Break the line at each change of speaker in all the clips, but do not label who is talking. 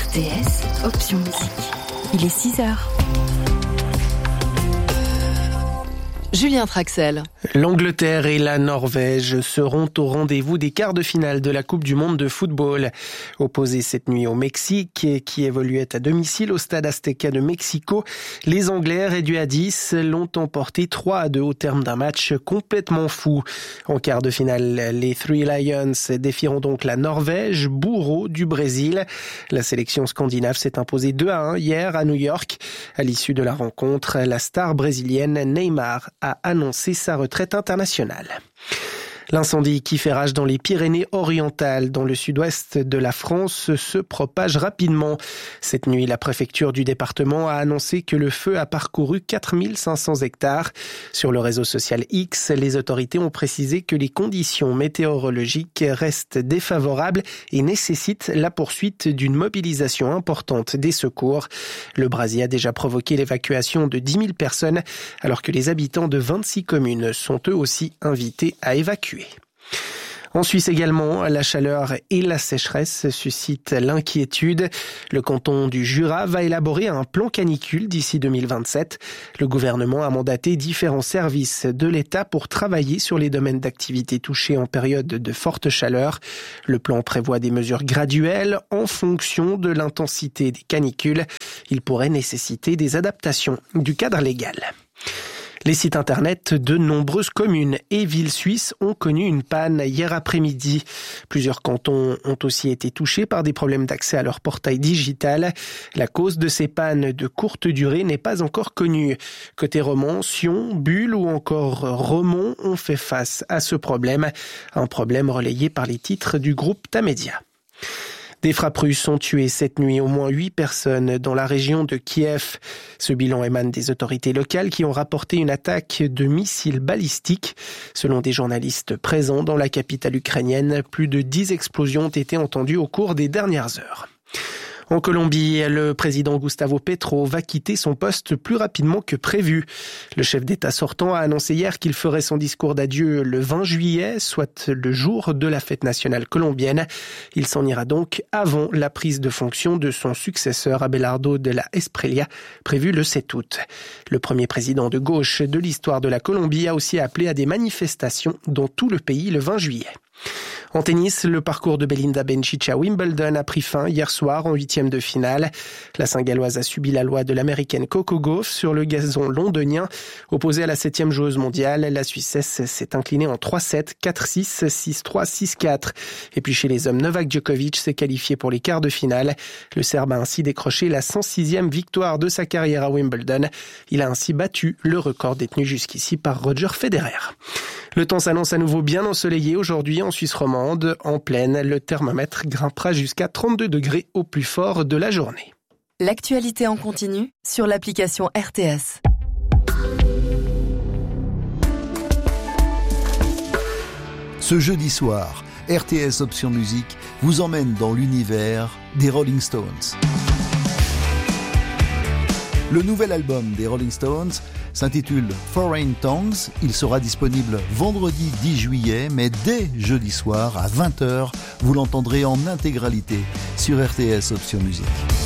RTS, option musique. Il est 6h. Julien Traxel.
L'Angleterre et la Norvège seront au rendez-vous des quarts de finale de la Coupe du monde de football. Opposés cette nuit au Mexique, qui évoluait à domicile au stade Azteca de Mexico, les Anglais réduits à 10 l'ont emporté 3-2 au terme d'un match complètement fou. En quart de finale, les Three Lions défieront donc la Norvège, bourreau du Brésil. La sélection scandinave s'est imposée 2-1 hier à New York. À l'issue de la rencontre, la star brésilienne Neymar a annoncé sa retraite internationale. L'incendie qui fait rage dans les Pyrénées-Orientales, dans le sud-ouest de la France, se propage rapidement. Cette nuit, la préfecture du département a annoncé que le feu a parcouru 4500 hectares. Sur le réseau social X, les autorités ont précisé que les conditions météorologiques restent défavorables et nécessitent la poursuite d'une mobilisation importante des secours. Le brasier a déjà provoqué l'évacuation de 10 000 personnes, alors que les habitants de 26 communes sont eux aussi invités à évacuer. En Suisse également, la chaleur et la sécheresse suscitent l'inquiétude. Le canton du Jura va élaborer un plan canicule d'ici 2027. Le gouvernement a mandaté différents services de l'État pour travailler sur les domaines d'activité touchés en période de forte chaleur. Le plan prévoit des mesures graduelles en fonction de l'intensité des canicules. Il pourrait nécessiter des adaptations du cadre légal. Les sites internet de nombreuses communes et villes suisses ont connu une panne hier après-midi. Plusieurs cantons ont aussi été touchés par des problèmes d'accès à leur portail digital. La cause de ces pannes de courte durée n'est pas encore connue. Côté Romand, Sion, Bulle ou encore Romont ont fait face à ce problème. Un problème relayé par les titres du groupe Tamedia. Des frappes russes ont tué cette nuit au moins 8 personnes dans la région de Kiev. Ce bilan émane des autorités locales qui ont rapporté une attaque de missiles balistiques. Selon des journalistes présents dans la capitale ukrainienne, plus de 10 explosions ont été entendues au cours des dernières heures. En Colombie, le président Gustavo Petro va quitter son poste plus rapidement que prévu. Le chef d'État sortant a annoncé hier qu'il ferait son discours d'adieu le 20 juillet, soit le jour de la fête nationale colombienne. Il s'en ira donc avant la prise de fonction de son successeur Abelardo de la Espriella, prévue le 7 août. Le premier président de gauche de l'histoire de la Colombie a aussi appelé à des manifestations dans tout le pays le 20 juillet. En tennis, le parcours de Belinda Bencic à Wimbledon a pris fin hier soir en 8e de finale. La Saint-Galloise a subi la loi de l'américaine Coco Gauff sur le gazon londonien. Opposée à la 7e joueuse mondiale, la Suissesse s'est inclinée en 3-7, 4-6, 6-3, 6-4. Et puis chez les hommes, Novak Djokovic s'est qualifié pour les quarts de finale. Le Serbe a ainsi décroché la 106e victoire de sa carrière à Wimbledon. Il a ainsi battu le record détenu jusqu'ici par Roger Federer. Le temps s'annonce à nouveau bien ensoleillé aujourd'hui en Suisse romande. En plaine, le thermomètre grimpera jusqu'à 32 degrés au plus fort de la journée.
L'actualité en continu sur l'application RTS.
Ce jeudi soir, RTS Option Musique vous emmène dans l'univers des Rolling Stones. Le nouvel album des Rolling Stones s'intitule Foreign Tongues. Il sera disponible vendredi 10 juillet, mais dès jeudi soir à 20h, vous l'entendrez en intégralité sur RTS Option Musique.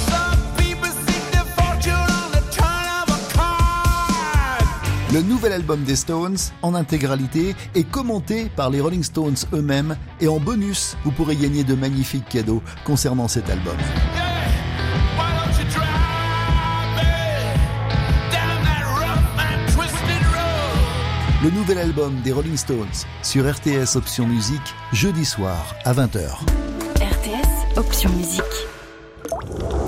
Le nouvel album des Stones, en intégralité, est commenté par les Rolling Stones eux-mêmes et en bonus, vous pourrez gagner de magnifiques cadeaux concernant cet album. Le nouvel album des Rolling Stones sur RTS Option Musique, jeudi soir à 20h.
RTS Option Musique.